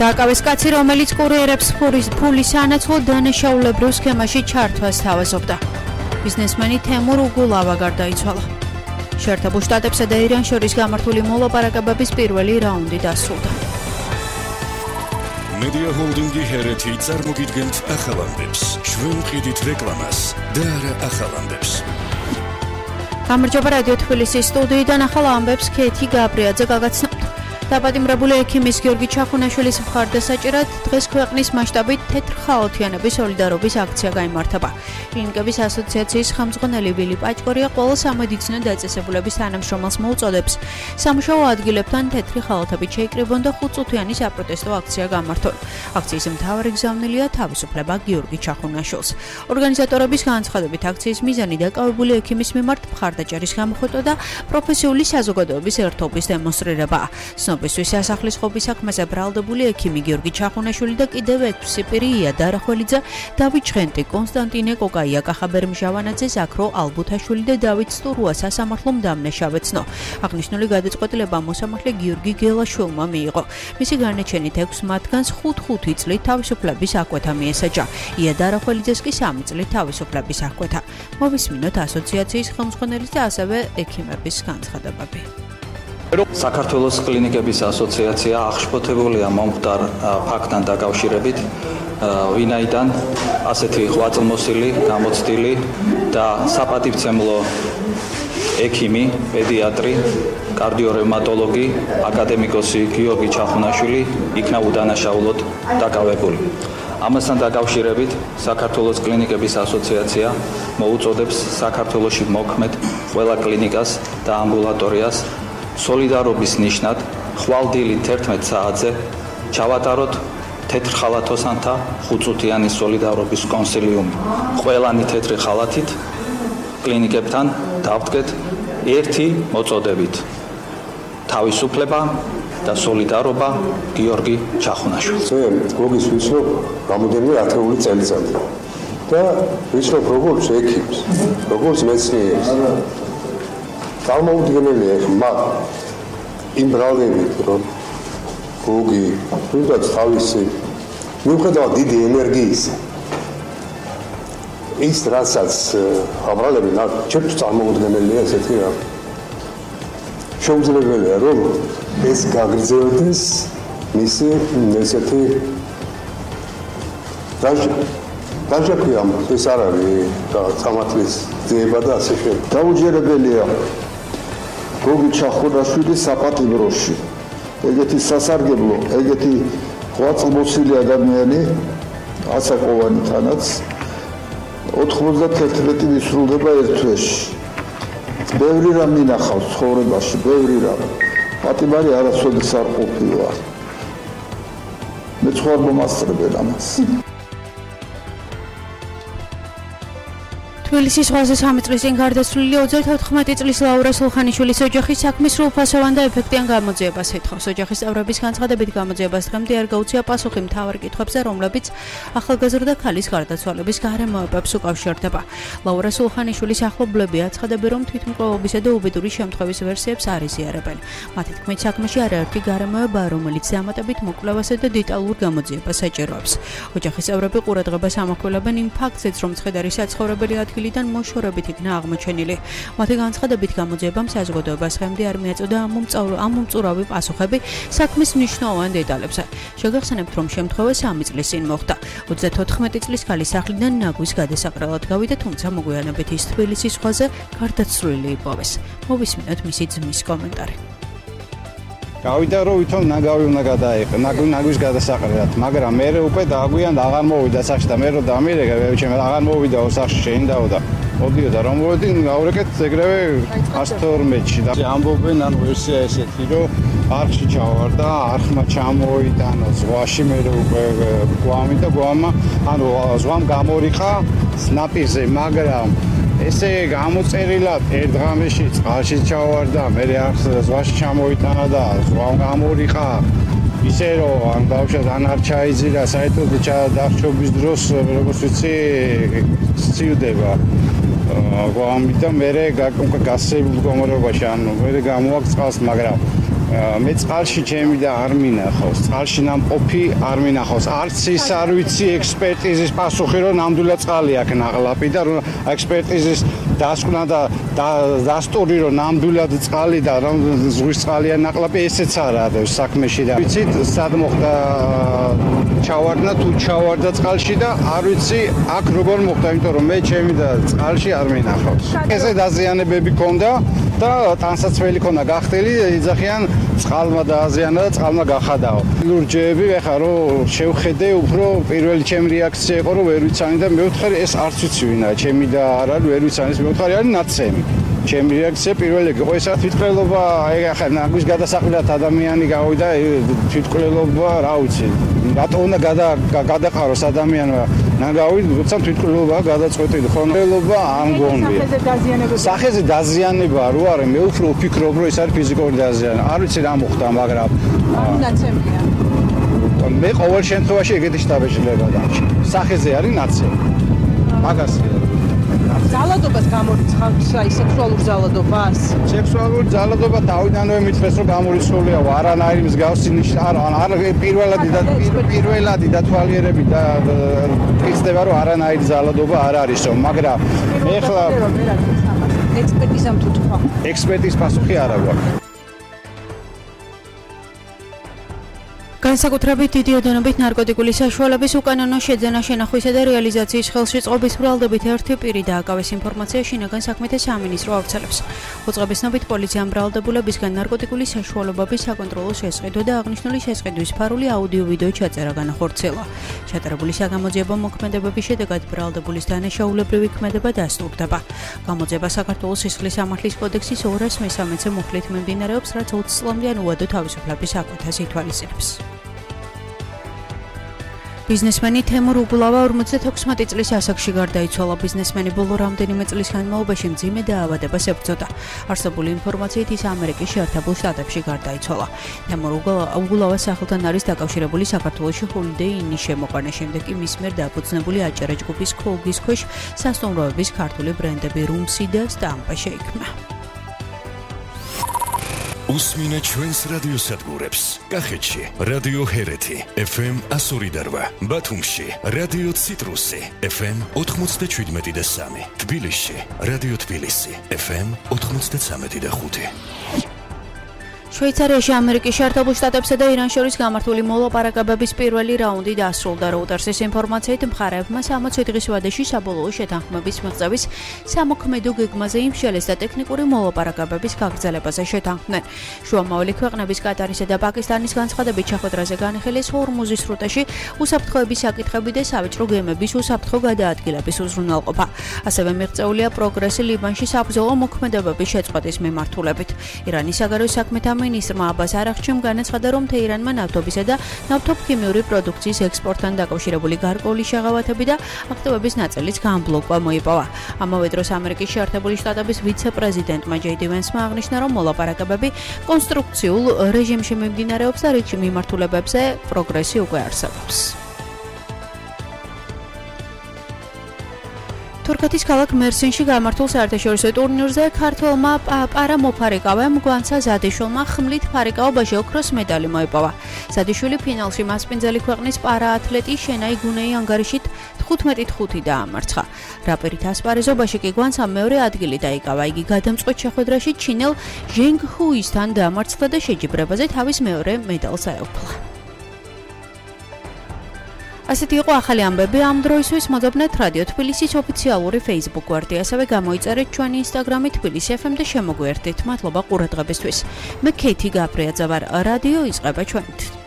დააკავეს კაცი, რომელიც კურიერებს ფულის ანაცვლოდ დანაშაულებრივ სქემაში ჩართვას თავაზობდა. ბიზნესმენი თემურ უგულავა გარდაიცვალა. შეერთებულ შტატებსა და ირანს შორის გამართული მოლაპარაკებების პირველი რაუნდი დასრულდა. Media Holding-ი ჰერეთი წარმოგიდგენთ ახალამდებს. ჩვენ ვყიდით რეკლამას და არა ახალამდებს. გამარჯობა რადიო თბილისის სტუდიიდან ახალ ამბებს ქეთი გაბრიაძე გაგაცნობთ. დაპატიმრებული ექიმის გიორგი ჩახუნაშვილის მხარდასაჭერად დღეს ქვეყნის მასშტაბით თეთრხალათიანების სოლიდარობის აქცია გაიმართება. კლინიკების ასოციაციის ხელმძღვანელი ვილი პაჭკორია ყველა სამედიცინო დაწესებულების თანამშრომელს მოუწოდებს სამუშაო ადგილებთან თეთრი ხალათებით შეიკრიბონ და 5 წუთიანი საპროტესტო აქცია გამართონ. აქციის მთავარი გზავნილია თავისუფლება გიორგი ჩახუნაშვილს. ორგანიზატორების განცხადებით აქციის მიზანი დაკავებული ექიმის მიმართ მხარდაჭერის გამოხატვა და პროფესიული საზოგადოების ერთობის დემონსტრირებაა. Ისთვის სასახლის ხობის საქმეზე ბრალდებული ექიმი გიორგი ჩახუნაშვილი და კიდევ 6 პირი იადა არახველიძე, დავით ჭღენტი, კონსტანტინე კოკაია, კახაბერ მჟავანაძე, ზაქრო ალბუთაშვილი და დავით სტურუა სასამართლომ დამნაშავეცნო. აღნიშნული გადაწყვეტილება მოსამართლე გიორგი გელაშვილმა მიიღო. მისი განაჩენით 6 მათგანს 5 წლით თავისუფლების აღკვეთა მიესაჯა. იადა არახველიძეს კი 3 წლით თავისუფლების აღკვეთა. მოვისმინოთ ასოციაციის ხელმძღვანელის და ასევე ექიმების განცხადებები. საქართველოს კლინიკების ასოციაცია აღშფოთებულია მომხდარ ფაქტთან დაკავშირებით, ვინაიდან ასეთი ღვაწლმოსილი, გამოცდილი და საპატივცემლო ექიმი, პედიატრი, კარდიორევმატოლოგი, აკადემიკოსი გიორგი ჩახუნაშვილი იქნა უდანაშაულოდ დაკავებული. ამასთან დაკავშირებით საქართველოს კლინიკების ასოციაცია მოუწოდებს საქართველოში მოქმედ ყველა კლინიკას და ამბულატორიას სოლიდარობის ნიშნად ხვალდილით 11 საათზე ჩავატაროთ თეთრხალათოსანთა 5 წუთიანი სოლიდარობის კონსილიუმი. ყველანი თეთრი ხალათით კლინიკებთან დავდგეთ ერთი მოწოდებით. თავისუფლება და სოლიდარობა გიორგი ჩახუნაშვილს. გოგის ვიცნობ რამოდენიმე ათეული წელიწადი და ვიცნობ როგორც ექიმს, როგორც მეცნიერს. წარმოუდგენელია მაგ იმ ბრალდებით რომ გოგი თუნდაც თავისი მიუხედავად დიდი ენერგიის ის რასაც აბრალები ჩემთვის წარმოუდგენელია ესეთი რა შეუძლებელია რომ ეს გაგრძელდეს მისი ესეთი დაჟეკვია ეს არ არის სამართლის ძიება და ასე შემდეგ დაუჯერებელია გოგი ჩახუნაშვილის საპატიმროში. ეგეთი სასარგებლო, ეგეთი ღვაწლმოსილი ადამიანი ასაკოვანი თანაც 91 ვისრულდება ერთ თვეში. ბევრი რამ მინახავს ცხოვრებაში, ბევრი რამ. პატიმარი არასოდეს არ ყოფილა. მეც ხარ მომასწრებელ ამას. თბილისის ზღვაზე 3 წლის წინ გარდაცვლილი 34 წლის ლაურა სულხანიშვილის ოჯახის საქმის სრულფასოვან და ეფექტიან გამოძიებას ეთხოვს. ოჯახის წევრების განცხადებით გამოძიებას დღემდე არ გაუწია პასუხი მთავარ კითხვებზე, რომლებიც ახალგაზრდა ქალის გარდაცვალების გარემოებებს უკავშირდება. ლაურა სულხანიშვილის ახლობლები აცხადებენ, რომ თვითმკვლელობისა და უბედური შემთხვევის ვერსიებს არ იზიარებენ. მათი თქმით, საქმეში არაერთი გარემოებაა, რომელიც დამატებით მოკვლევასა და დეტალურ გამოძიებას საჭიროებს. ოჯახის წევრები ყურადღებას ამახვილებენ იმ ფაქტზეც, რომ ცხედარი საცხოვრებელი ადგილიდან მოშორებით იქნა აღმოჩენილი. მათი განცხადებით გამოძიებამ საზოგადოებას ხემდე არ მიაწოდა ამ მომწურავი პასუხები საქმის მნიშვნელოვან დეტალებზე. შეგახსენებთ, რომ შემთხვევა 3 წლის წინ მოხდა. 34 წლის ქალის სახლიდან ნაგვის გადასაყრელად გავიდა, თუმცა მოგვიანებით ის თბილისის ზღვაზე გარდაცვლილი იპოვეს. მოვისმინოთ მისი ძმის კომენტარი. გავიდა რომ ვითომ ნაგავი უნდა გადაიყო, ნაგვის გადასაყრელად, მაგრამ მე უკვე დააგვიან და აღარ მოვიდა სახში და მე რომ დამირეკე, ჩემ აღარ მოვიდა სახში შეინდაო და მოდიოდა რომ მოვედი გავრეკეთ ეგრევე 112-ში და ამბობენ ან ვერსია ესეთი რომ არხში ჩავარდა, არხმა ჩამოიტანა ზღვაში, მე უკვე გვამი და გვამა, ანუ ზღვამ გამორიყა ნაპირზე, მაგრამ ესე გამოწერილად ერთ ღამეში წყალში ჩავარდა, მე არხს ზღვაში ჩამოიტანა და ზღვამ გამორიყა. ისე რომ ან ბავშვად ან არ ჩაიძირა, საერთოდ დახშობის დროს როგორც ვიცი სცივდება. ამიტომ მე გასწრებულ მდგომარეობაში, ანუ მე გამოვაკ წყალს, მაგრამ მე წყალში ჩემი და არ მინახავს, წყალში ნამყოფი არ მინახავს. არც ის არ ვიცი ექსპერტიზის პასუხი, რომ ნამდვილად წყალი აქვს ნაღლაპი და რომ ექსპერტიზის დასკვნა და დასტური რომ ნამდვილად წყალი და რომ ზღვის წყალია ნაღლაპი, ესეც არ არის საქმეში და ვიცით სად მოხდა ჩავარდნა თუ ჩავარდა წყალში და არ ვიცი აქ როგორ მოხდა, იმიტომ რომ მე ჩემი და წყალში არ მინახავს. ესე დაზიანებები ქონდა და ტანსაცმელი ქონდა გახდილი, იძახიან წყალმა დააზიანა და წყალმა გახადაო. ლურჯეები ეხა რომ შევხედე, უფრო პირველი ჩემი რეაქცია იყო რომ ვერ ვიცანი და მეუთხარი ეს არც ვიცი ვინაა, ჩემი და არ არის, ვერ ვიცანი, ეს მეუთხარი არის ნაცემი. ჩემი რეაქცია პირველი იყო ეს თვითკვლელობა, აი ახლა ნაგვის გადასაყრად ადამიანი გავიდა, თვითკვლელობა რა ვიცი. რატო უნდა გადაყაროს ადამიანმა ნაგავი, როცა თვითკვლელობა გადაწყვეტილი ხონელობა არ მგონია. სახეზე დაზიანება რო არის, მე უფრო ვფიქრობ რომ ეს არის ფიზიკური დაზიანება. არ ვიცი რა მოხდა, მაგრამ ნაცემია. მე ყოველ შემთხვევაში ეგეთი შტაბეჭდილება დამჭი. სახეზე არის ნაცემი. მაგასია. ზალადობას გამორიცხავს, აი სექსუალურ ზალადობას. სექსუალური ზალადობა თავიდანვე მითხრეს რომ გამორიცხულია, არანაირი მსგავსი ნიშნა არ პირველადი დათვალიერები და იცდება რომ არანაირი ზალადობა არ არისო, მაგრამ ეხლა ექსპერტიზამ თუ თქვა. ექსპერტის პასუხი არ აქვს. განსაკუთრებით დიდი ოდენობით ნარკოტიკული საშუალების უკანონო შეძენა, შენახვისა და რეალიზაციის ხელში წყობის ბრალდებით ერთი პირი დააკავეს. ინფორმაცია შინაგან საქმეთა სამინისტრო ავრცელებს. უწყების ცნობით პოლიციამ ბრალდებულებისგან ნარკოტიკული საშუალებების საკონტროლო შესყიდვა და აღნიშნული შესყიდვის ფარული აუდიო-ვიდეო ჩაწერა განახორციელა. ჩატარებული საგამოძიებო მოქმედებების შედეგად ბრალდებულის დანაშაულებრივი ქმედება დასტურდება. გამოძიება საქართველოს სისხლის სამართლის კოდექსის 213-ე მუხლით მიმდინარეობს, რაც 20 წლამდე ან უადო თავისუფლების აკვეთას ითვალისწინებს. ბიზნესმენი თემურ უგულავა 56 წლის ასაკში გარდაიცვალა. ბიზნესმენი ბოლო რამდენიმე წლის განმავლობაში მძიმე დაავადებას ებრძოდა. არსებული ინფორმაციით ის ამერიკის შეერთებულ შტატებში გარდაიცვალა. თემურ უგულავას სახელთან არის დაკავშირებული საქართველოში ჰოლიდეი ინის შემოყვანა, შემდეგ კი მის მიერ დაფუძნებული აჭარა ჯგუფის ქოლგის ქვეშ სასტუმროების ქართული ბრენდები რუმსი და სტამპა შეიქმნა. უსმინე ჩვენს რადიოსადგურებს. კახეთში რადიო ჰერეთი FM 102.8, ბათუმში რადიო ციტრუსი FM 97.3, თბილისში რადიო თბილისი FM 93.5. შვეიცარიაში ამერიკის შეერთებულ შტატებსა და ირანს შორის გამართული მოლაპარაკებების პირველი რაუნდი დასრულდა. Reuters-ის ინფორმაციით მხარეებმა 60 დღის ვადაში საბოლოო შეთანხმების მიღწევის სამოქმედო გეგმაზე იმშელეს და ტექნიკური მოლაპარაკებების გაგრძელებაზე შეთანხმდნენ. შუამავალი ქვეყნების კატარისა და პაკისტანის განცხადებით შეხვედრაზე განხილეს ჰორმუზის სრუტეში უსაფრთხოების საკითხები და სავაჭრო გემების უსაფრთხო გადაადგილების უზრუნველყოფა. ასევე მიღწეულია პროგრესი ლიბანში საბრძოლო მოქმედებების შეწყვეტის მიმართულებით. ირანის საგარეო საქმეთა მინისტრმა აბას არაღჩიმ განაცხადა, რომ თეირანმა ნავთობისა და ნავთობქიმიური პროდუქციის ექსპორტთან დაკავშირებული გარკვეული შეღავათები და აქტივების ნაწილის განბლოკვა მოიპოვა. ამავე დროს ამერიკის შეერთებული შტატების ვიცე-პრეზიდენტმა ჯეი-დი ვენსმა აღნიშნა, რომ მოლაპარაკებები კონსტრუქციულ რეჟიმში მიმდინარეობს და რიგში მიმართულებებზე პროგრესი უკვე არსებობს. თურქეთის ქალაქ მერსინში გამართულ საერთაშორისო ტურნირზე ქართველმა პარამოფარიკავემ გვანცა ზადიშვილმა ხმლით ფარიკაობაში ოქროს медаლი მოიპოვა. ზადიშვილი ფინალში მასპინძელი ქვეყნის პარაათლეტი შენაი გუნეი ანგარიშით 15-5 დაამარცხა. რაპერით ასპარეზობაში კი გვანცამ მეორე ადგილი დაიკავა. იგი გადამწყვეტ შეხვედრაში ჩინელ ჟენგ ჰუისთან დაამარცხა და შეჯიბრებაზე თავის მეორე медаლს აეუფლა. ასეთი იყო ახალი ამბები ამ დროისთვის. მოდობნეთ რადიო თბილისის ოფიციალური Facebook გვერდი, ასევე გამოიწერეთ ჩვენი Instagram-ი თბილისი FM და შემოგვიერთდით. მადლობა ყურადღებისთვის. მე ქეთი გაბრიაძე ვარ. რადიო იწყება ჩვენით.